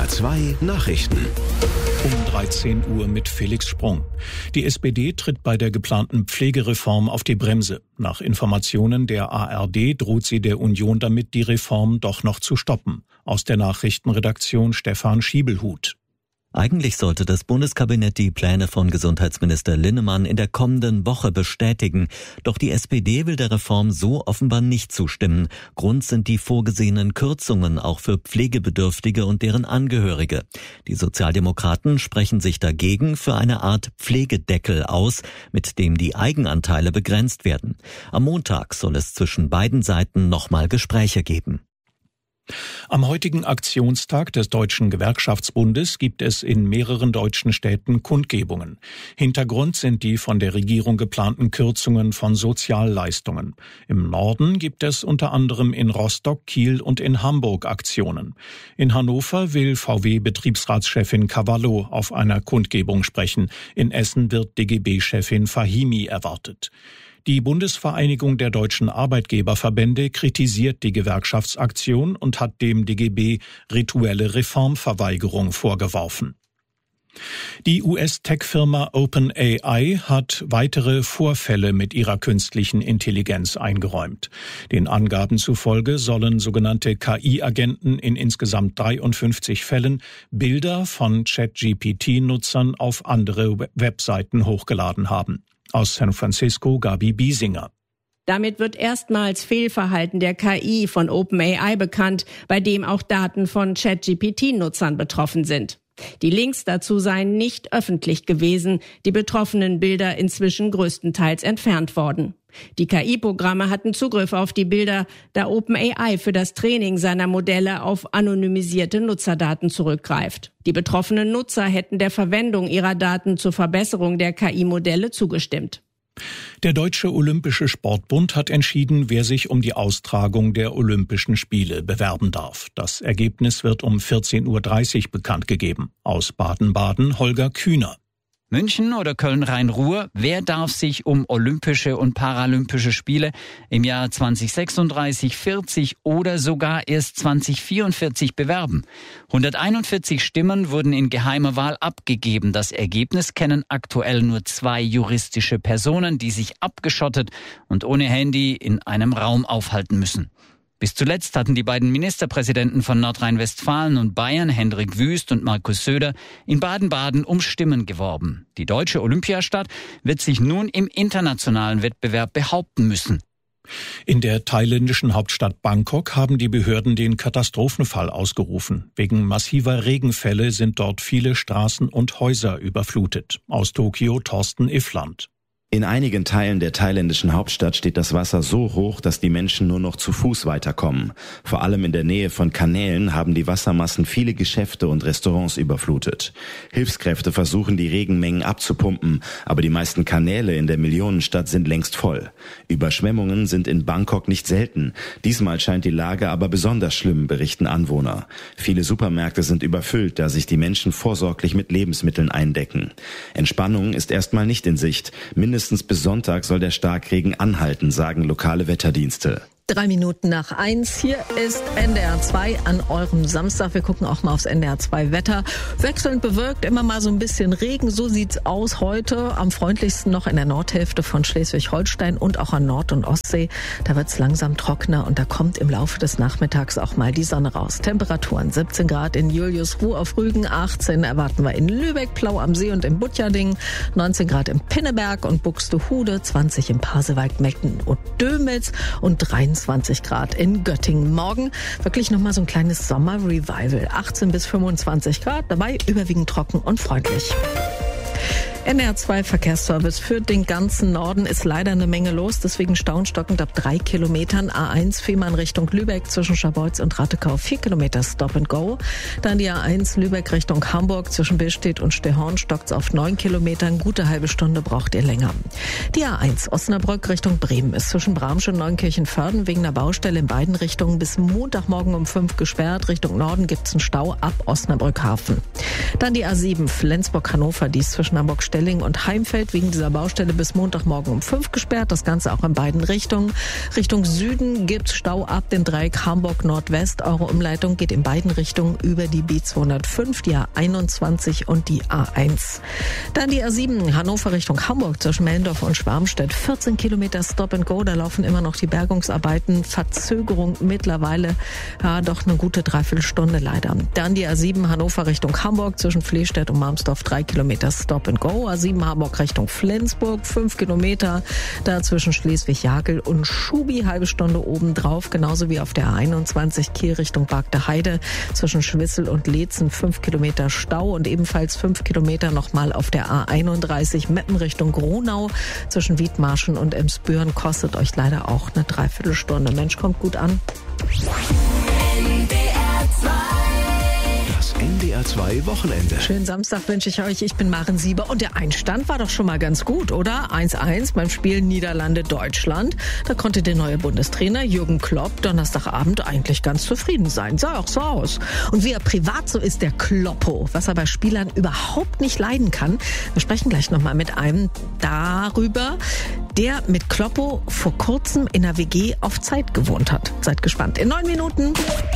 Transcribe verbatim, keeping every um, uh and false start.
R zwei Nachrichten. Um dreizehn Uhr mit Felix Sprung. Die S P D tritt bei der geplanten Pflegereform auf die Bremse. Nach Informationen der A R D droht sie der Union damit, die Reform doch noch zu stoppen. Aus der Nachrichtenredaktion Stefan Schiebelhut. Eigentlich sollte das Bundeskabinett die Pläne von Gesundheitsminister Linnemann in der kommenden Woche bestätigen. Doch die S P D will der Reform so offenbar nicht zustimmen. Grund sind die vorgesehenen Kürzungen auch für Pflegebedürftige und deren Angehörige. Die Sozialdemokraten sprechen sich dagegen für eine Art Pflegedeckel aus, mit dem die Eigenanteile begrenzt werden. Am Montag soll es zwischen beiden Seiten nochmal Gespräche geben. Am heutigen Aktionstag des Deutschen Gewerkschaftsbundes gibt es in mehreren deutschen Städten Kundgebungen. Hintergrund sind die von der Regierung geplanten Kürzungen von Sozialleistungen. Im Norden gibt es unter anderem in Rostock, Kiel und in Hamburg Aktionen. In Hannover will V W-Betriebsratschefin Cavallo auf einer Kundgebung sprechen. In Essen wird D G B-Chefin Fahimi erwartet. Die Bundesvereinigung der deutschen Arbeitgeberverbände kritisiert die Gewerkschaftsaktion und hat dem D G B rituelle Reformverweigerung vorgeworfen. Die U S-Tech-Firma OpenAI hat weitere Vorfälle mit ihrer künstlichen Intelligenz eingeräumt. Den Angaben zufolge sollen sogenannte K I-Agenten in insgesamt dreiundfünfzig Fällen Bilder von ChatGPT-Nutzern auf andere Webseiten hochgeladen haben. Aus San Francisco, Gabi Biesinger. Damit wird erstmals Fehlverhalten der K I von OpenAI bekannt, bei dem auch Daten von ChatGPT-Nutzern betroffen sind. Die Links dazu seien nicht öffentlich gewesen, die betroffenen Bilder inzwischen größtenteils entfernt worden. Die K I-Programme hatten Zugriff auf die Bilder, da OpenAI für das Training seiner Modelle auf anonymisierte Nutzerdaten zurückgreift. Die betroffenen Nutzer hätten der Verwendung ihrer Daten zur Verbesserung der K I-Modelle zugestimmt. Der Deutsche Olympische Sportbund hat entschieden, wer sich um die Austragung der Olympischen Spiele bewerben darf. Das Ergebnis wird um vierzehn Uhr dreißig bekannt gegeben. Aus Baden-Baden Holger Kühner. München oder Köln-Rhein-Ruhr, wer darf sich um Olympische und Paralympische Spiele im Jahr zwanzig sechsunddreißig, vierzig oder sogar erst zwanzig vierundvierzig bewerben? hunderteinundvierzig Stimmen wurden in geheimer Wahl abgegeben. Das Ergebnis kennen aktuell nur zwei juristische Personen, die sich abgeschottet und ohne Handy in einem Raum aufhalten müssen. Bis zuletzt hatten die beiden Ministerpräsidenten von Nordrhein-Westfalen und Bayern, Hendrik Wüst und Markus Söder, in Baden-Baden um Stimmen geworben. Die deutsche Olympiastadt wird sich nun im internationalen Wettbewerb behaupten müssen. In der thailändischen Hauptstadt Bangkok haben die Behörden den Katastrophenfall ausgerufen. Wegen massiver Regenfälle sind dort viele Straßen und Häuser überflutet. Aus Tokio Thorsten Iffland. In einigen Teilen der thailändischen Hauptstadt steht das Wasser so hoch, dass die Menschen nur noch zu Fuß weiterkommen. Vor allem in der Nähe von Kanälen haben die Wassermassen viele Geschäfte und Restaurants überflutet. Hilfskräfte versuchen, die Regenmengen abzupumpen, aber die meisten Kanäle in der Millionenstadt sind längst voll. Überschwemmungen sind in Bangkok nicht selten. Diesmal scheint die Lage aber besonders schlimm, berichten Anwohner. Viele Supermärkte sind überfüllt, da sich die Menschen vorsorglich mit Lebensmitteln eindecken. Entspannung ist erstmal nicht in Sicht. Mindestens Mindestens bis Sonntag soll der Starkregen anhalten, sagen lokale Wetterdienste. Drei Minuten nach eins. Hier ist N D R zwei an eurem Samstag. Wir gucken auch mal aufs N D R zwei Wetter. Wechselnd bewölkt, immer mal so ein bisschen Regen. So sieht's aus heute. Am freundlichsten noch in der Nordhälfte von Schleswig-Holstein und auch an Nord- und Ostsee. Da wird's langsam trockener und da kommt im Laufe des Nachmittags auch mal die Sonne raus. Temperaturen siebzehn Grad in Juliusruh auf Rügen, achtzehn erwarten wir in Lübeck, Plau am See und in Butjading, neunzehn Grad in Pinneberg und Buxtehude, zwanzig im Pasewalk, Mecken und Dömitz und dreiundzwanzig Grad in Göttingen. Morgen wirklich nochmal so ein kleines Sommer-Revival. achtzehn bis fünfundzwanzig Grad, dabei überwiegend trocken und freundlich. N D R zwei Verkehrsservice für den ganzen Norden ist leider eine Menge los, deswegen staunstockend ab drei Kilometern. A eins Fehmarn Richtung Lübeck zwischen Scharbeutz und Rattekau vier Kilometer Stop and Go. Dann die A eins Lübeck Richtung Hamburg zwischen Billstedt und Stehorn stockt's auf neun Kilometern. Gute halbe Stunde braucht ihr länger. Die A eins Osnabrück Richtung Bremen ist zwischen Bramsche und Neunkirchen-Förden wegen einer Baustelle in beiden Richtungen bis Montagmorgen um fünf gesperrt. Richtung Norden gibt's einen Stau ab Osnabrück Hafen. Dann die A sieben Flensburg-Hannover, die ist zwischen Hamburg Stelling und Heimfeld wegen dieser Baustelle bis Montagmorgen um fünf gesperrt. Das Ganze auch in beiden Richtungen. Richtung Süden gibt's Stau ab dem Dreieck Hamburg Nordwest. Eure Umleitung geht in beiden Richtungen über die B zweihundertfünf, die A einundzwanzig und die A eins. Dann die A sieben, Hannover Richtung Hamburg zwischen Mellendorf und Schwarmstedt. vierzehn Kilometer Stop and Go, da laufen immer noch die Bergungsarbeiten. Verzögerung mittlerweile, ja, doch eine gute Dreiviertelstunde leider. Dann die A sieben, Hannover Richtung Hamburg zwischen Flehstedt und Marmsdorf. drei Kilometer Stop and Go. A sieben, Hamburg Richtung Flensburg. fünf Kilometer da zwischen Schleswig-Jagel und Schubi. Halbe Stunde obendrauf. Genauso wie auf der A einundzwanzig, Kiel Richtung Bargter Heide zwischen Schwissel und Leetzen. fünf Kilometer Stau und ebenfalls fünf Kilometer nochmal auf der A einunddreißig, Meppen Richtung Gronau zwischen Wiedmarschen und Emsbüren. Kostet euch leider auch eine Dreiviertelstunde. Mensch, kommt gut an. Das N D R zwei Wochenende. Schönen Samstag wünsche ich euch. Ich bin Maren Sieber und der Einstand war doch schon mal ganz gut, oder? eins eins beim Spiel Niederlande-Deutschland. Da konnte der neue Bundestrainer Jürgen Klopp Donnerstagabend eigentlich ganz zufrieden sein. Sah auch so aus. Und wie er privat so ist, der Kloppo, was er bei Spielern überhaupt nicht leiden kann. Wir sprechen gleich nochmal mit einem darüber, der mit Kloppo vor kurzem in einer W G auf Zeit gewohnt hat. Seid gespannt. In neun Minuten.